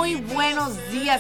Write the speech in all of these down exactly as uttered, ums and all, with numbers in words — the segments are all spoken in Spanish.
muy buenos días,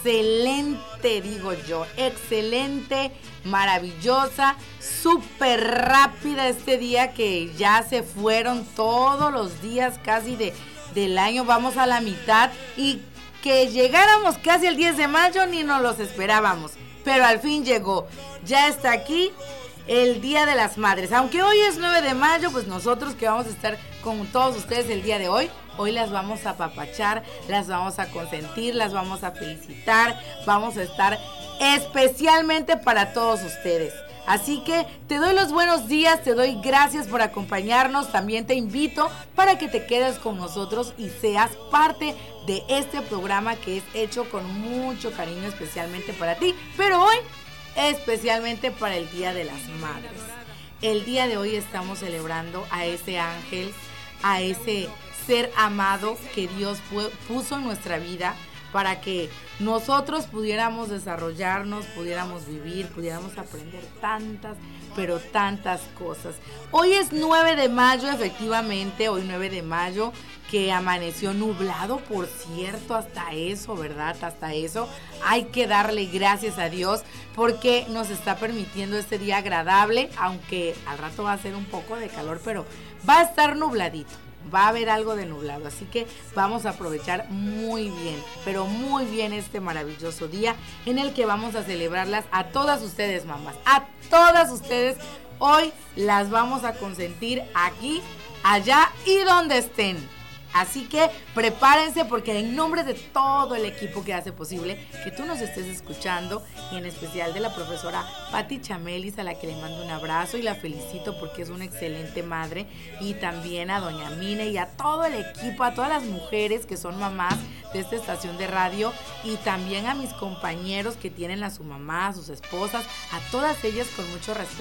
excelente, digo yo, excelente, maravillosa, súper rápida este día que ya se fueron todos los días casi de, del año, vamos a la mitad y que llegáramos casi el diez de mayo ni nos los esperábamos, pero al fin llegó, ya está aquí el Día de las Madres, aunque hoy es nueve de mayo, pues nosotros que vamos a estar con todos ustedes el día de hoy, hoy las vamos a apapachar, las vamos a consentir, las vamos a felicitar, vamos a estar especialmente para todos ustedes. Así que te doy los buenos días, te doy gracias por acompañarnos, también te invito para que te quedes con nosotros y seas parte de este programa que es hecho con mucho cariño especialmente para ti, pero hoy especialmente para el Día de las Madres. El día de hoy estamos celebrando a ese ángel, a ese ser amado que Dios puso en nuestra vida para que nosotros pudiéramos desarrollarnos, pudiéramos vivir, pudiéramos aprender tantas, pero tantas cosas. Hoy es nueve de mayo, efectivamente, hoy nueve de mayo, que amaneció nublado, por cierto, hasta eso, ¿verdad? Hasta eso hay que darle gracias a Dios porque nos está permitiendo este día agradable, aunque al rato va a ser un poco de calor, pero va a estar nubladito. Va a haber algo de nublado, así que vamos a aprovechar muy bien, pero muy bien este maravilloso día en el que vamos a celebrarlas a todas ustedes, mamás, a todas ustedes. Hoy las vamos a consentir aquí, allá y donde estén. Así que prepárense porque en nombre de todo el equipo que hace posible que tú nos estés escuchando y en especial de la profesora Pati Chamelis, a la que le mando un abrazo y la felicito porque es una excelente madre, y también a doña Mine y a todo el equipo, a todas las mujeres que son mamás de esta estación de radio y también a mis compañeros que tienen a su mamá, a sus esposas, a todas ellas con mucho respeto.